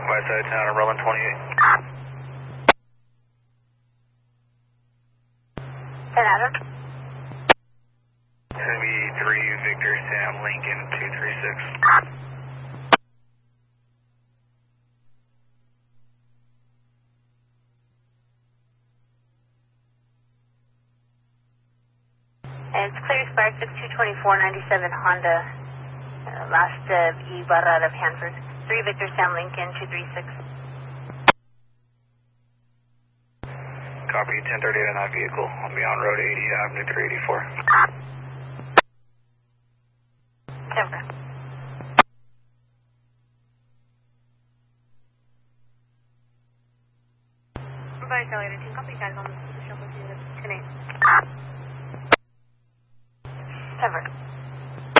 West side of town, I'm rolling 28. 10 Adam. It's going to be 3 Victor Sam Lincoln 236. It's clear expired 622497 Honda. Last E Barra out of Hanford. 3 Victor Sam Lincoln 236. Copy 1038 on that vehicle. I'll be on road 80 Avenue 384. Timber. Goodbye, Charlie 18. Copy, guys on